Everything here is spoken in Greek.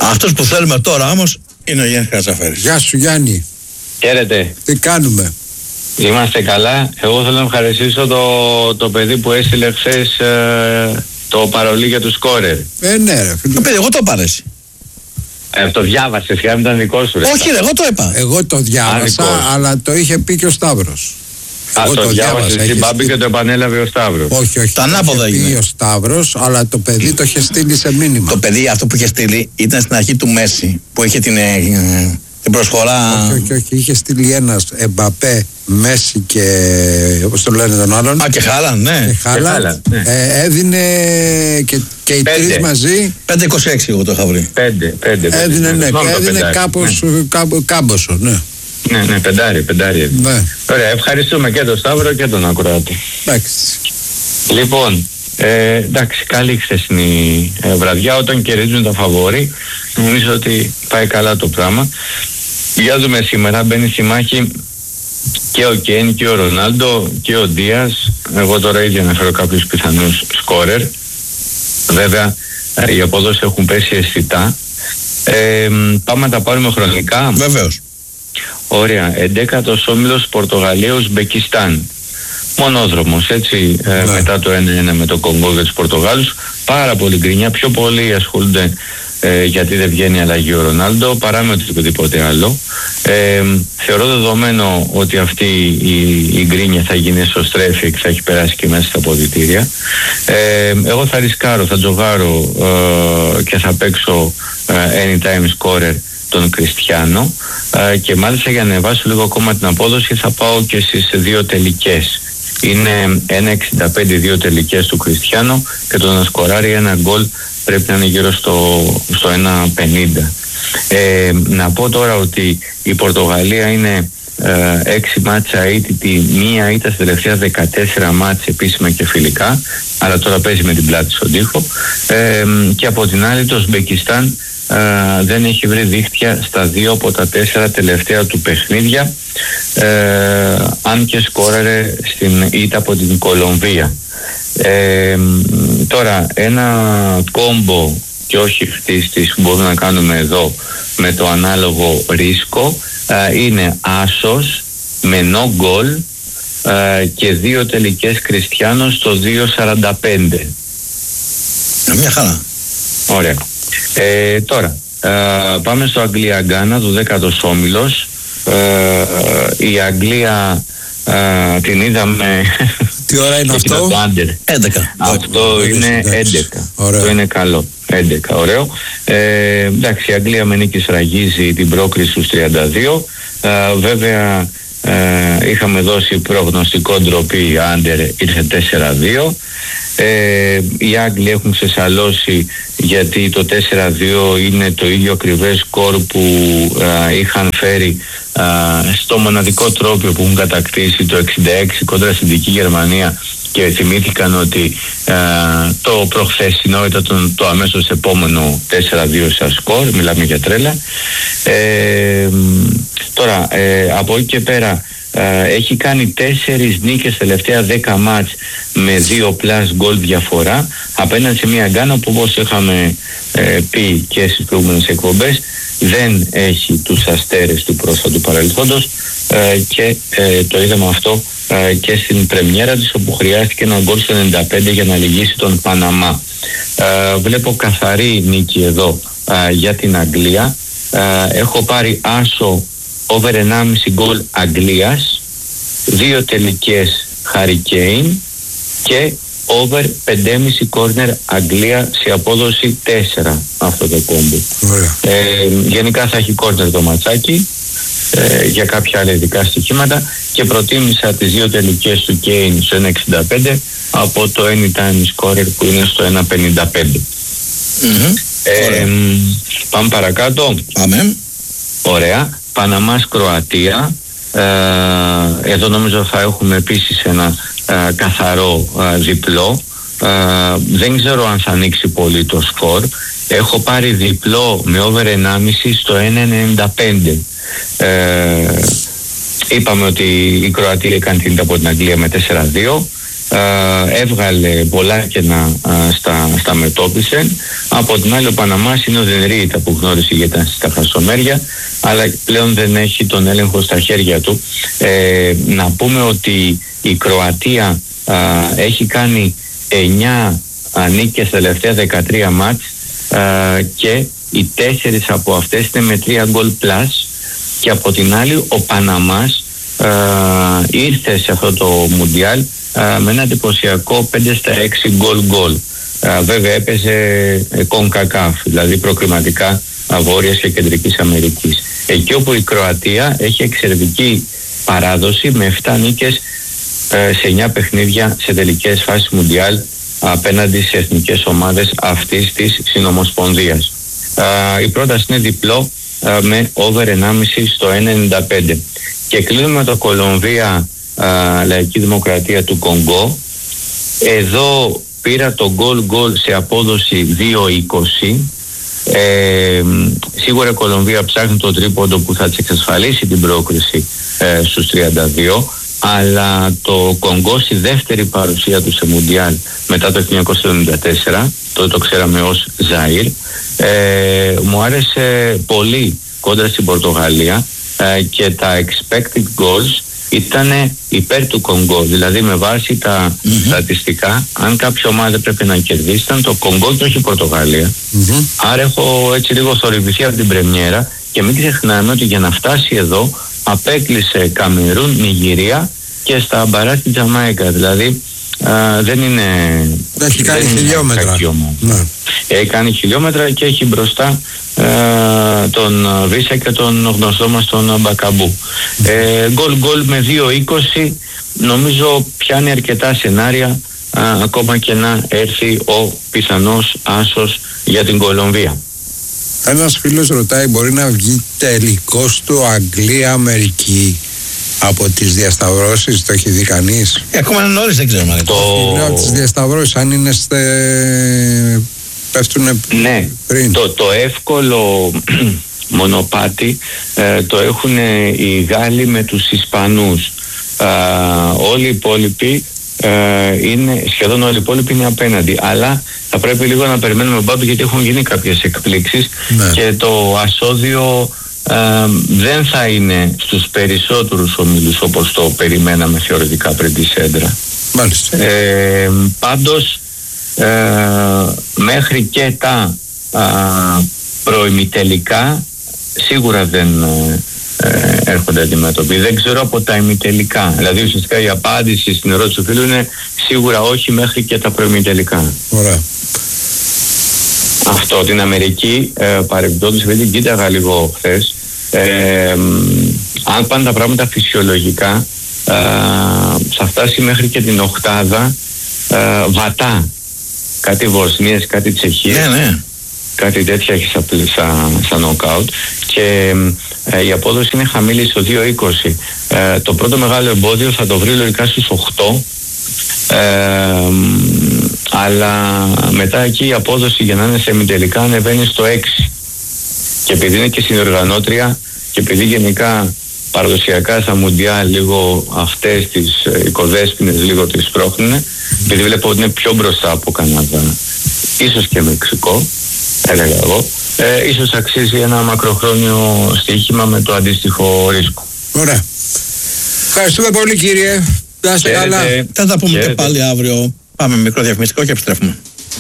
Αυτός που θέλουμε τώρα όμως είναι ο Γιάννης Χατζαφέρης. Γεια σου Γιάννη. Χαίρετε. Τι κάνουμε? Είμαστε καλά. Εγώ θέλω να ευχαριστήσω το παιδί που έστειλε χθες το παρολί για του σκόρερ. Ναι ρε φίλε. Το παιδί, εγώ το πάρεσει. Το διάβασε, σχεδόν ήταν δικό σου. Όχι ρε, εγώ το είπα. Εγώ το διάβασα, αλλά το είχε πει και ο Σταύρος. Εγώ το διάβασε στην Μπάμπη και το επανέλαβε ο Σταύρος. Όχι. Τα ανάποδα είχε πει ο Σταύρος, αλλά το παιδί το είχε στείλει σε μήνυμα. Το παιδί αυτό που είχε στείλει ήταν στην αρχή του Μέση, που είχε την προσφορά. Όχι. Είχε στείλει ένας Εμπαπέ, Μέση και όπως το λένε τον άλλον. Και Χάλαν, ναι. Και Χάλαν, ναι. Έδινε και οι τρεις μαζί. 5,26 εγώ το είχα βρει. 5. Έδινε, ναι, και έδινε κάπως κάμποσο, ναι. Ναι, πεντάρι. Ναι. Ωραία, ευχαριστούμε και τον Σταύρο και τον ακροάτη. Εντάξει. Λοιπόν, εντάξει, καλή χθεσινή βραδιά. Όταν κερδίζουν τα φαβόρι, νομίζω ότι πάει καλά το πράγμα. Για δούμε σήμερα, μπαίνει στη μάχη και ο Κέιν και ο Ρονάλντο και ο Ντίας. Εγώ τώρα ήδη αναφέρω κάποιους πιθανούς σκόρερ. Βέβαια, οι απόδοσεις έχουν πέσει αισθητά. Πάμε να τα πάρουμε χρονικά. Βεβαίως. Ωραία, 11ος όμιλος Πορτογαλία-Ουσμπεκιστάν. Μονόδρομος, έτσι, μετά το 1-1 με το Κονγκό για τους Πορτογάλους. Πάρα πολύ γκρινιά, πιο πολλοί ασχολούνται γιατί δεν βγαίνει αλλαγή ο Ρονάλντο παρά με οτιδήποτε άλλο. Θεωρώ δεδομένο ότι αυτή η γκρίνια θα γίνει εσωστρέφη και θα έχει περάσει και μέσα στα αποδυτήρια. Εγώ θα ρισκάρω, θα τζογάρω και θα παίξω anytime scorer τον Κριστιάνο και μάλιστα για να ανεβάσω λίγο ακόμα την απόδοση θα πάω και στις δύο τελικές. Είναι 1,65 δύο τελικές του Κριστιάνο και το να σκοράρει ένα γκολ πρέπει να είναι γύρω στο 1,50. Να πω τώρα ότι η Πορτογαλία είναι 6 μάτσα αίτητη, μία ήττα στα τελευταία 14 μάτσα επίσημα και φιλικά, αλλά τώρα παίζει με την πλάτη στον τοίχο. Και από την άλλη το Ουσμπεκιστάν δεν έχει βρει δίχτυα στα 2 από τα 4 τελευταία του παιχνίδια, αν και σκόραρε στην ήττα από την Κολομβία. Τώρα ένα κόμπο και όχι χτίστης που μπορούμε να κάνουμε εδώ με το ανάλογο ρίσκο είναι άσος με no goal και δύο τελικές Κριστιάνο στο 2,45. Μια χαρά. Ωραία. Τώρα πάμε στο Αγγλία-Γκάνα, το 10ος όμιλος. Η Αγγλία την είδαμε. Τι ώρα είναι αυτό? 11. Αυτό είναι 11. Αυτό είναι καλό. 11, ωραίο. Εντάξει, η Αγγλία με νίκη σραγίζει την πρόκριση στους 32. Βέβαια είχαμε δώσει προγνωστικό ντροπή, άντερ ήρθε 4-2. Οι Άγγλοι έχουν ξεσαλώσει γιατί το 4-2 είναι το ίδιο ακριβές σκορ που είχαν φέρει στο μοναδικό τρόπιο που έχουν κατακτήσει το 66 κόντρα στην Δυτική Γερμανία και θυμήθηκαν ότι το προχθεσινό ήταν το αμέσως επόμενο 4-2 σαν σκορ, μιλάμε για τρέλα. Τώρα από εκεί και πέρα έχει κάνει 4 νίκες τελευταία 10 μάτς με 2 plus γκολ διαφορά απέναντι σε μια Γκάνα που όπως είχαμε πει και στις προηγούμενες εκπομπές δεν έχει τους αστέρες του πρόσφατου παρελθόντος και το είδαμε αυτό και στην πρεμιέρα της όπου χρειάστηκε ένα γκολ στο 95 για να λυγίσει τον Παναμά. Βλέπω καθαρή νίκη εδώ για την Αγγλία. Έχω πάρει άσο over 1,5 γκολ Αγγλίας, 2 τελικές Harry Kane και over 5,5 corner Αγγλία σε απόδοση 4 αυτό το κόμπο. Γενικά θα έχει corner το ματσάκι για κάποια άλλα ειδικά στοιχήματα και προτίμησα τις 2 τελικές του Kane στο 1,65 από το anytime scorer που είναι στο 1,55. Πάμε παρακάτω. Πάμε. Ωραία. Παναμάς Κροατία. Εδώ νομίζω θα έχουμε επίσης ένα καθαρό διπλό. Δεν ξέρω αν θα ανοίξει πολύ το σκορ. Έχω πάρει διπλό με over 1,5 στο 1,95. Είπαμε ότι η Κροατία έκανε την από την Αγγλία με 4-2. έβγαλε πολλά κενά στα μετώπισε. Από την άλλη ο Παναμάς είναι ο Δενρίτα που γνώρισε γιατί ήταν στα χασομέρια, αλλά πλέον δεν έχει τον έλεγχο στα χέρια του. Να πούμε ότι η Κροατία έχει κάνει 9 νίκες τα τελευταία 13 μάτς και οι 4 από αυτές είναι με 3 γκολ πλάς, και από την άλλη ο Παναμάς ήρθε σε αυτό το Μουντιάλ με ένα εντυπωσιακό 5 στα 6 γκολ. Βέβαια έπαιζε CONCACAF, δηλαδή προκριματικά Βόρειας και Κεντρικής Αμερικής. Εκεί όπου η Κροατία έχει εξαιρετική παράδοση με 7 νίκες σε 9 παιχνίδια σε τελικές φάσεις Μουντιάλ απέναντι σε εθνικές ομάδες αυτής της συνομοσπονδίας. Η πρόταση είναι διπλό με over 1,5 στο 1,95. Και κλείνουμε το Κολομβία Λαϊκή Δημοκρατία του Κονγκό. Εδώ πήρα το γκολ σε απόδοση 2,20. Σίγουρα η Κολομβία ψάχνει το τρίποντο που θα της εξασφαλίσει την πρόκριση στους 32, αλλά το Κονγκό στη δεύτερη παρουσία του σε Μουντιάλ μετά το 1974, τότε το ξέραμε ως Ζαΐρ, μου άρεσε πολύ κόντρα στην Πορτογαλία και τα expected goals ήταν υπέρ του Κονγκό. Δηλαδή με βάση τα στατιστικά, αν κάποια ομάδα πρέπει να κερδίσει ήταν το Κονγκό και όχι η Πορτογαλία. Άρα έχω έτσι λίγο θορυβηθεί από την πρεμιέρα, και μην ξεχνάμε ότι για να φτάσει εδώ απέκλεισε Καμερούν, Νιγηρία και στα μπαράζ τη Τζαμάικα. Δηλαδή δεν είναι... Έχει κάνει χιλιόμετρα. Έχει κάνει χιλιόμετρα και έχει μπροστά τον Βίσα και τον γνωστό μας τον Μπακαμπού. Γκολ με 2,20 νομίζω πιάνει αρκετά σενάρια, ακόμα και να έρθει ο πιθανός άσος για την Κολομβία. Ένας φίλος ρωτάει, μπορεί να βγει τελικός του Αγγλία-Αμερική από τις διασταυρώσεις? Το έχει δει κανείς? Ακόμα είναι νωρίς, δεν ξέρουμε. Λέω από τις διασταυρώσεις, αν είναι πέφτουνε πριν. Το εύκολο μονοπάτι το έχουν οι Γάλλοι με τους Ισπανούς. Όλοι οι υπόλοιποι σχεδόν όλοι οι υπόλοιποι είναι απέναντι, αλλά θα πρέπει λίγο να περιμένουμε πάντως, γιατί έχουν γίνει κάποιες εκπλήξεις και το ασώδιο δεν θα είναι στους περισσότερους ομίλους όπως το περιμέναμε θεωρητικά πριν τη Σέντρα. Μάλιστα. Πάντως μέχρι και τα προημιτελικά σίγουρα δεν έρχονται αντιμέτωποι. Δεν ξέρω από τα ημιτελικά. Δηλαδή ουσιαστικά η απάντηση στην ερώτηση του φίλου είναι σίγουρα όχι μέχρι και τα προημιτελικά. Ωραία. Αυτό, την Αμερική παρεμπιπτόντως, επειδή την κοίταγα λίγο χθες, αν πάνε τα πράγματα φυσιολογικά θα φτάσει μέχρι και την οκτάδα βατά. Κάτι Βοσνίας, κάτι Τσεχίας, κάτι τέτοια έχει σαν νοκάουτ, και η απόδοση είναι χαμηλή στο 2,20. Το πρώτο μεγάλο εμπόδιο θα το βρει λογικά στους 8, αλλά μετά εκεί η απόδοση για να είναι σε ημιτελικά ανεβαίνει στο 6, και επειδή είναι και συνοργανώτρια και επειδή γενικά παραδοσιακά στα Μουντιάλ λίγο αυτές τις οικοδέσποινες λίγο τις σπρώχνουν, επειδή βλέπω ότι είναι πιο μπροστά από Καναδά, ίσως και Μεξικό, έλεγα εγώ, ίσως αξίζει ένα μακροχρόνιο στοίχημα με το αντίστοιχο ρίσκο. Ωραία. Ευχαριστούμε πολύ, κύριε. Να είστε καλά. Θα τα πούμε και πάλι αύριο. Πάμε μικρό διαφημιστικό και επιστρέφουμε.